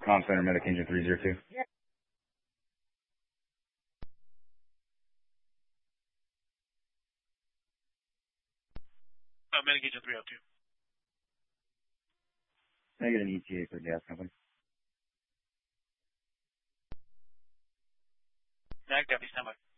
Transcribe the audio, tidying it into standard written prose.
Comm Center, Medic Engine 302. Medic Engine 302. Can I get an ETA for gas company? Mag Deputy, stand by.